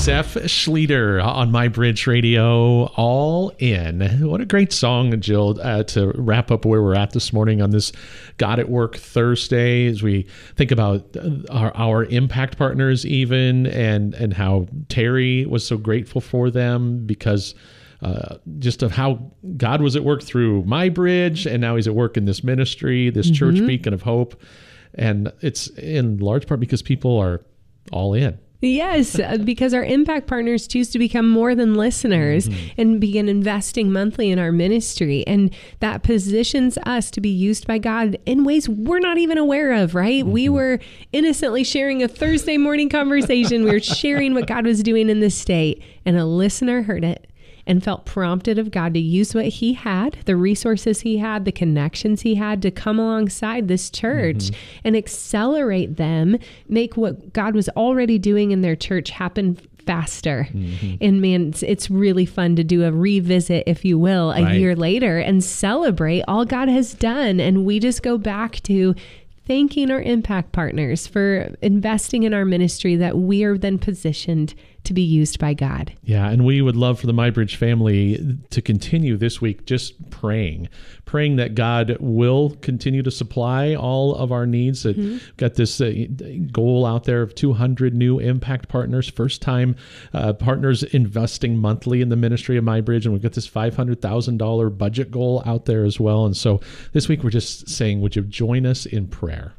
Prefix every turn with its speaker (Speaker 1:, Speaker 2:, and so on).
Speaker 1: Seth Schleter on My Bridge Radio, All In. What a great song, Jill, to wrap up where we're at this morning on this God at Work Thursday, as we think about our impact partners even, and how Terry was so grateful for them because just of how God was at work through My Bridge, and now he's at work in this ministry, this church beacon of hope. And it's in large part because people are all in.
Speaker 2: Yes, because our impact partners choose to become more than listeners and begin investing monthly in our ministry. And that positions us to be used by God in ways we're not even aware of, right? We were innocently sharing a Thursday morning conversation. We were sharing what God was doing in the state, and a listener heard it and felt prompted of God to use what he had, the resources he had, the connections he had to come alongside this church and accelerate them, make what God was already doing in their church happen faster. And man, it's really fun to do a revisit, if you will, a year later and celebrate all God has done. And we just go back to thanking our impact partners for investing in our ministry, that we are then positioned to be used by God. Yeah,
Speaker 1: and we would love for the MyBridge family to continue this week just praying that God will continue to supply all of our needs. We've got this goal out there of 200 new impact partners, first-time partners investing monthly in the ministry of MyBridge, and we've got this $500,000 budget goal out there as well. And so this week we're just saying, would you join us in prayer?